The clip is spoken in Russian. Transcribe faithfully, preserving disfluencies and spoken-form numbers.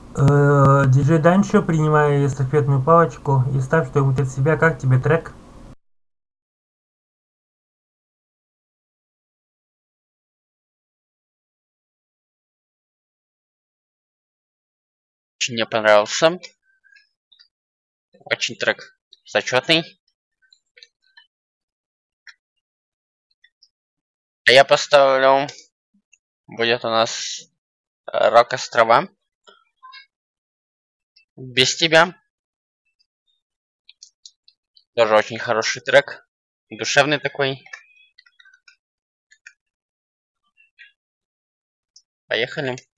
Э, Диджей Данчо, принимай эстафетную палочку и ставь что-нибудь от себя. Как тебе трек? Очень мне понравился. Очень трек зачетный. А я поставлю... Будет у нас э, Рок Острова. Без тебя. Тоже очень хороший трек. Душевный такой. Поехали.